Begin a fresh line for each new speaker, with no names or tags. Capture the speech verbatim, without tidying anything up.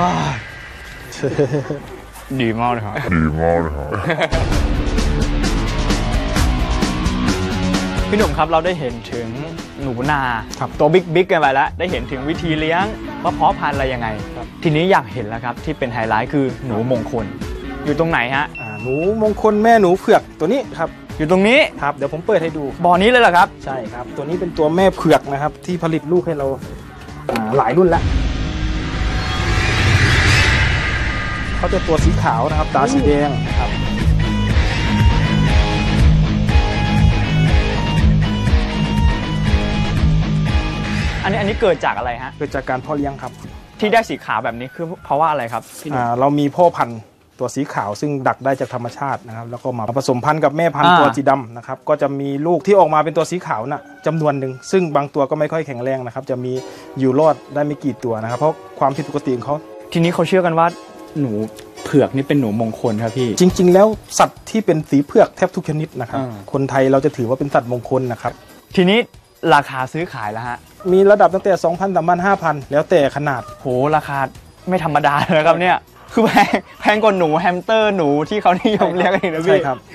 ดีมากเลยครับดีมากเลยครับพี่หนุ่มครับเราได้เห็นถึงหนูนาตัวบิ๊กบิ๊กกันไปแล้วได้เห็นถึงวิธีเลี้ยงว่าเพาะพันธุ์อะไรยังไงทีนี้อยากเห็นแล้วครับที่เป็นไฮไลท์คือหนูมงคลอยู่ตรงไหนฮะ
หนูมงคลแม่หนูเผือกตัวนี้ครับ
อยู่ตรงนี้
ครับเดี๋ยวผมเปิดให้ดู
บ่อนี้เลยเหรอครับ
ใช่ครับตัวนี้เป็นตัวแม่เผือกนะครับที่ผลิตลูกให้เราหลายรุ่นแล้วเขาจะตัวสีขาวนะครับตาสีแดงครับ
อันนี้อันนี้เกิดจากอะไรฮะ
เกิดจากการเพาะเลี้ยงครับ
ที่ได้สีขาวแบบนี้คือเพราะว่าอะไรครับ
อ่าเรามีพ่อพันธุ์ตัวสีขาวซึ่งดักได้จากธรรมชาตินะครับแล้วก็มาผสมพันธุ์กับแม่พันธุ์ตัวสีดำนะครับก็จะมีลูกที่ออกมาเป็นตัวสีขาวน่ะจำนวนหนึ่งซึ่งบางตัวก็ไม่ค่อยแข็งแรงนะครับจะมีอยู่รอดได้ไม่กี่ตัวนะครับเพราะความผิดปกติของเขา
ทีนี้เขาเชื่อกันว่าหนูเผือกนี่เป็นหนูมงคลครับพี่
จริงๆแล้วสัตว์ที่เป็นสีเผือกแทบทุกชนิดนะครับคนไทยเราจะถือว่าเป็นสัตว์มงคลนะครับ
ทีนี้ราคาซื้อขายแล้วฮะ
มีระดับตั้งแต่ สองพัน สามพัน ห้าพัน แล้วแต่ขนาด
โหราคาไม่ธรรมดาเลยครับเนี่ยคือแพงแพงกว่าหนูแฮมสเตอร์หนูที่เขานิยมเลี้ยงกันนะพี่